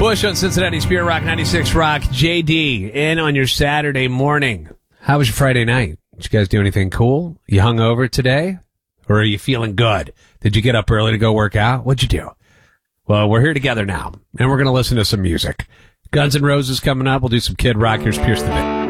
Bush on Cincinnati Spirit Rock 96 Rock. JD in on your Saturday morning. How was your Friday night? Did you guys do anything cool? You hung over today? Or are you feeling good? Did you get up early to go work out? What'd you do? Well, we're here together now, and we're going to listen to some music. Guns N' Roses coming up. We'll do some Kid Rock. Here's Pierce the Veil.